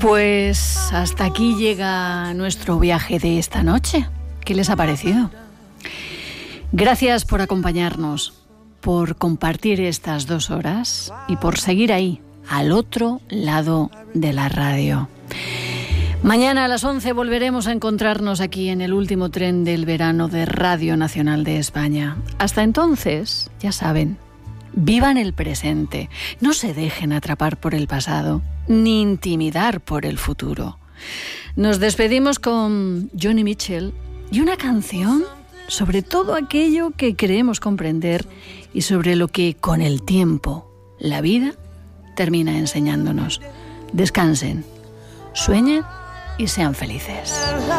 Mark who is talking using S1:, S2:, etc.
S1: Pues hasta aquí llega nuestro viaje de esta noche. ¿Qué les ha parecido? Gracias por acompañarnos, por compartir estas 2 horas y por seguir ahí, al otro lado de la radio. Mañana a las 11 volveremos a encontrarnos aquí en el último tren del verano de Radio Nacional de España. Hasta entonces, ya saben, vivan el presente, no se dejen atrapar por el pasado, ni intimidar por el futuro. Nos despedimos con Joni Mitchell y una canción sobre todo aquello que creemos comprender y sobre lo que con el tiempo la vida termina enseñándonos. Descansen, sueñen y sean felices.